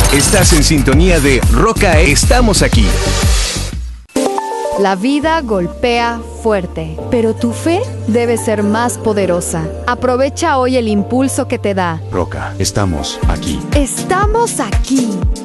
Estás en sintonía de Roca, estamos aquí. La vida golpea fuerte, pero tu fe debe ser más poderosa. Aprovecha hoy el impulso que te da. Roca, estamos aquí. Estamos aquí.